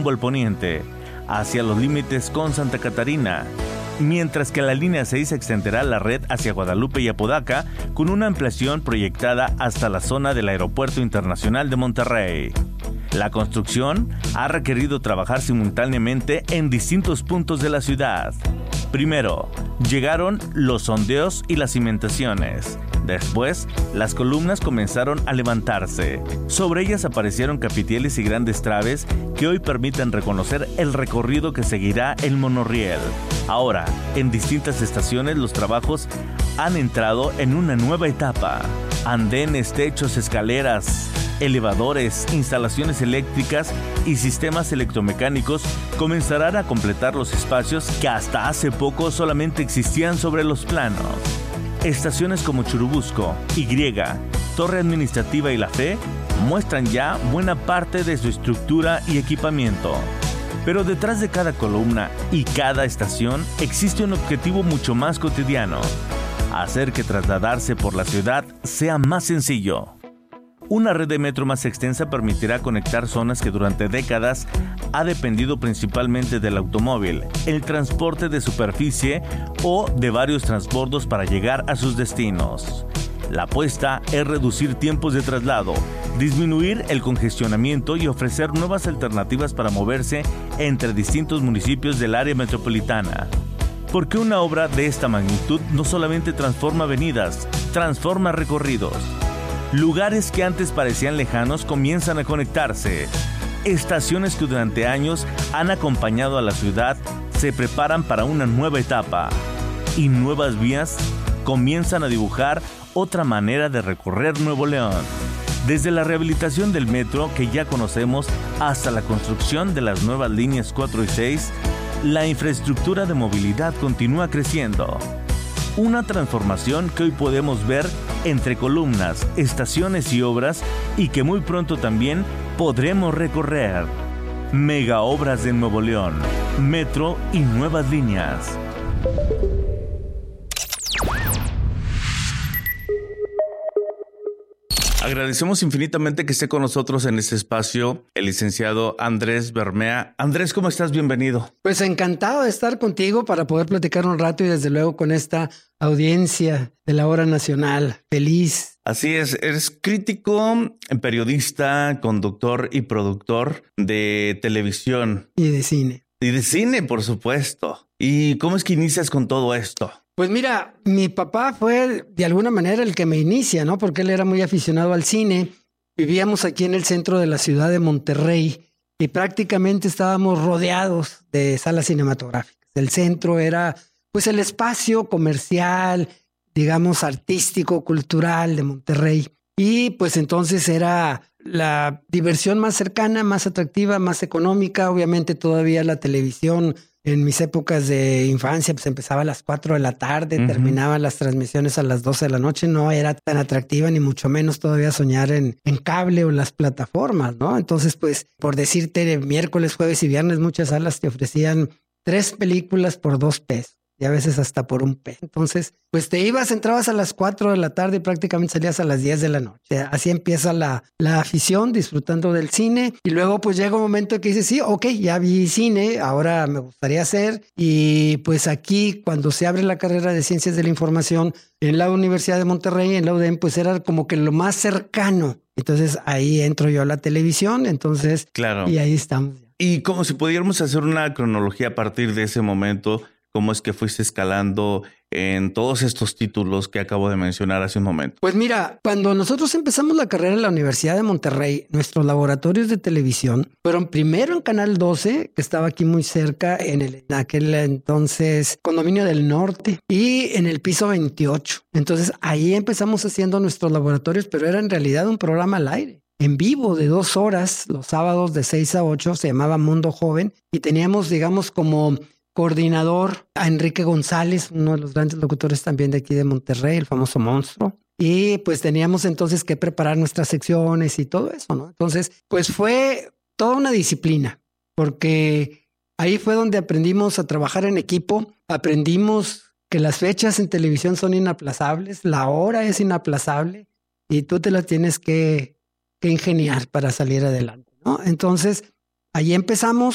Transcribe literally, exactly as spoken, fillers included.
rumbo al poniente, hacia los límites con Santa Catarina, mientras que la línea seis extenderá la red hacia Guadalupe y Apodaca con una ampliación proyectada hasta la zona del Aeropuerto Internacional de Monterrey. La construcción ha requerido trabajar simultáneamente en distintos puntos de la ciudad. Primero, llegaron los sondeos y las cimentaciones. Después, las columnas comenzaron a levantarse. Sobre ellas aparecieron capiteles y grandes traves que hoy permiten reconocer el recorrido que seguirá el monorriel. Ahora, en distintas estaciones los trabajos han entrado en una nueva etapa. Andenes, techos, escaleras, elevadores, instalaciones eléctricas y sistemas electromecánicos comenzarán a completar los espacios que hasta hace poco solamente existían sobre los planos. Estaciones como Churubusco, Y, Torre Administrativa y La Fe muestran ya buena parte de su estructura y equipamiento. Pero detrás de cada columna y cada estación existe un objetivo mucho más cotidiano: hacer que trasladarse por la ciudad sea más sencillo. Una red de metro más extensa permitirá conectar zonas que durante décadas ha dependido principalmente del automóvil, el transporte de superficie o de varios transbordos para llegar a sus destinos. La apuesta es reducir tiempos de traslado, disminuir el congestionamiento y ofrecer nuevas alternativas para moverse entre distintos municipios del área metropolitana. Porque una obra de esta magnitud no solamente transforma avenidas, transforma recorridos. Lugares que antes parecían lejanos comienzan a conectarse. Estaciones que durante años han acompañado a la ciudad se preparan para una nueva etapa. Y nuevas vías comienzan a dibujar otra manera de recorrer Nuevo León. Desde la rehabilitación del metro que ya conocemos hasta la construcción de las nuevas líneas cuatro y seis, la infraestructura de movilidad continúa creciendo. Una transformación que hoy podemos ver entre columnas, estaciones y obras y que muy pronto también podremos recorrer. Mega obras de Nuevo León, metro y nuevas líneas. Agradecemos infinitamente que esté con nosotros en este espacio el licenciado Andrés Bermea. Andrés, ¿cómo estás? Bienvenido. Pues encantado de estar contigo para poder platicar un rato y desde luego con esta audiencia de la hora nacional. Feliz. Así es, eres crítico, periodista, conductor y productor de televisión. Y de cine. Y de cine, por supuesto. ¿Y cómo es que inicias con todo esto? Pues mira, mi papá fue de alguna manera el que me inicia, ¿no? Porque él era muy aficionado al cine. Vivíamos aquí en el centro de la ciudad de Monterrey y prácticamente estábamos rodeados de salas cinematográficas. El centro era pues el espacio comercial, digamos artístico, cultural de Monterrey. Y pues entonces era la diversión más cercana, más atractiva, más económica. Obviamente todavía la televisión en mis épocas de infancia pues empezaba a las cuatro de la tarde, uh-huh. Terminaban las transmisiones a las doce de la noche. No era tan atractiva ni mucho menos todavía soñar en, en cable o las plataformas, ¿no? Entonces pues por decirte miércoles, jueves y viernes muchas salas te ofrecían tres películas por dos pesos. Y a veces hasta por un peso. Entonces, pues te ibas, entrabas a las cuatro de la tarde y prácticamente salías a las diez de la noche. Así empieza la, la afición, disfrutando del cine. Y luego pues llega un momento que dices, sí, ok, ya vi cine, ahora me gustaría hacer. Y pues aquí, cuando se abre la carrera de Ciencias de la Información en la Universidad de Monterrey, en la U D E M, pues era como que lo más cercano. Entonces ahí entro yo a la televisión, entonces, claro. Y ahí estamos. Y como si pudiéramos hacer una cronología a partir de ese momento, ¿cómo es que fuiste escalando en todos estos títulos que acabo de mencionar hace un momento? Pues mira, cuando nosotros empezamos la carrera en la Universidad de Monterrey, nuestros laboratorios de televisión fueron primero en Canal doce, que estaba aquí muy cerca, en, el, en aquel entonces Condominio del Norte, y en el piso veintiocho. Entonces ahí empezamos haciendo nuestros laboratorios, pero era en realidad un programa al aire. En vivo de dos horas, los sábados de seis a ocho, se llamaba Mundo Joven, y teníamos, digamos, como coordinador a Enrique González, uno de los grandes locutores también de aquí de Monterrey, el famoso monstruo. Y pues teníamos entonces que preparar nuestras secciones y todo eso, ¿no? Entonces, pues fue toda una disciplina, porque ahí fue donde aprendimos a trabajar en equipo, aprendimos que las fechas en televisión son inaplazables, la hora es inaplazable y tú te la tienes que, que ingeniar para salir adelante, ¿no? Entonces, ahí empezamos.